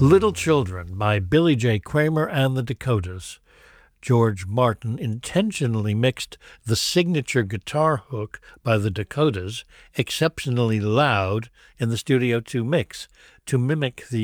Little Children by Billy J. Kramer and the Dakotas. George Martin intentionally mixed the signature guitar hook by the Dakotas exceptionally loud in the Studio 2 mix to mimic the